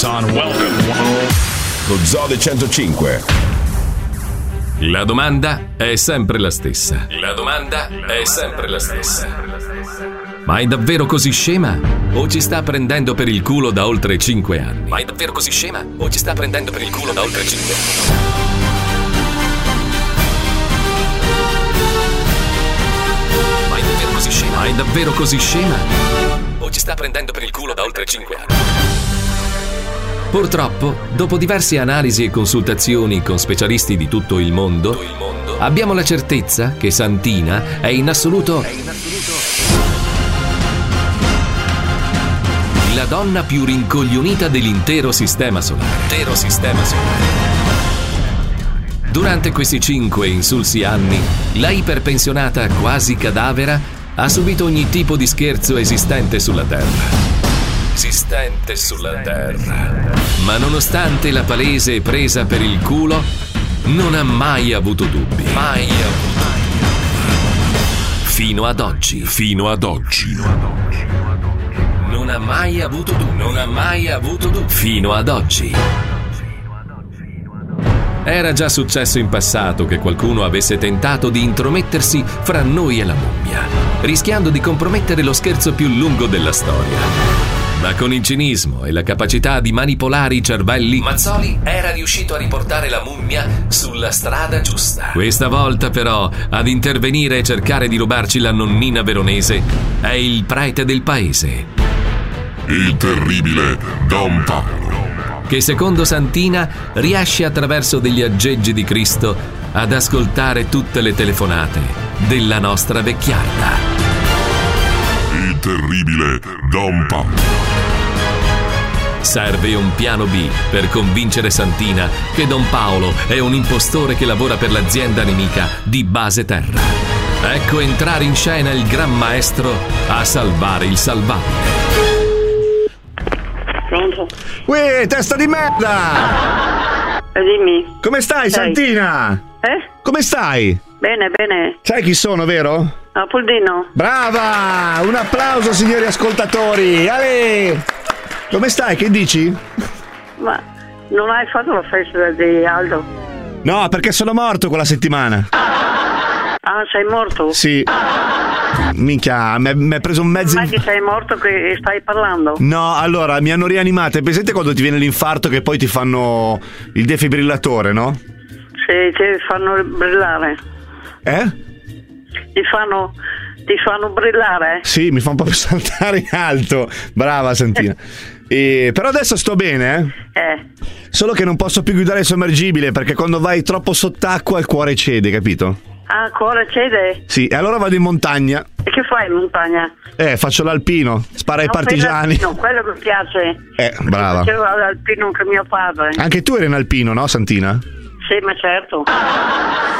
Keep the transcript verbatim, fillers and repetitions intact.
Lo Zode centocinque. La domanda è sempre la stessa. La domanda è sempre la stessa. Ma è davvero così scema? O ci sta prendendo per il culo da oltre cinque anni? Ma è davvero così scema? O ci sta prendendo per il culo da oltre cinque anni? Ma è davvero così scema? Ma è davvero così scema? O ci sta prendendo per il culo da oltre cinque anni? Purtroppo, dopo diverse analisi e consultazioni con specialisti di tutto il mondo, abbiamo la certezza che Santina è in assoluto la donna più rincoglionita dell'intero sistema solare. Intero sistema solare. Durante questi cinque insulsi anni, la iperpensionata quasi cadavera ha subito ogni tipo di scherzo esistente sulla Terra. Esistente sulla Terra. Ma nonostante la palese presa per il culo, non ha mai avuto dubbi. Mai avuto. Fino ad oggi. Fino ad oggi. Non ha mai avuto dubbi. Non ha mai avuto dubbi. Fino ad oggi. Era già successo in passato che qualcuno avesse tentato di intromettersi fra noi e la mummia, rischiando di compromettere lo scherzo più lungo della storia. Ma con il cinismo e la capacità di manipolare i cervelli, Mazzoli era riuscito a riportare la mummia sulla strada giusta. Questa volta però ad intervenire e cercare di rubarci la nonnina veronese è il prete del paese, il terribile Don Paolo, che secondo Santina riesce attraverso degli aggeggi di Cristo ad ascoltare tutte le telefonate della nostra vecchiarda. Il terribile Don Paolo. Serve un piano B per convincere Santina che Don Paolo è un impostore che lavora per l'azienda nemica di Base Terra. Ecco entrare in scena il gran maestro a salvare il salvabile. Pronto? Uè, testa di merda! Eh, dimmi. Come stai, Sei. Santina? Eh? Come stai? Bene, bene. Sai chi sono, vero? Ah, Puldino. Brava! Un applauso, signori ascoltatori! Ale! Come stai? Che dici? Ma non hai fatto la festa di Aldo? No, perché sono morto quella settimana. Ah, sei morto? Sì. Minchia, mi è preso un mezzo... Ma che sei morto che stai parlando? No, allora, mi hanno rianimato. È presente quando ti viene l'infarto che poi ti fanno il defibrillatore, no? Sì, ti fanno brillare. Eh? Ti fanno... ti fanno brillare? Sì, mi fa proprio saltare in alto. Brava, Santina. E, però adesso sto bene, eh? Eh. Solo che non posso più guidare il sommergibile perché quando vai troppo sott'acqua il cuore cede, capito? Ah, il cuore cede? Sì, e allora vado in montagna. E che fai in montagna? Eh, faccio l'alpino, spara ai Non partigiani. fai l'alpino, quello che mi piace. Eh, brava. Facevo l'alpino con mio padre. Anche tu eri in alpino, no, Santina? Sì, ma certo.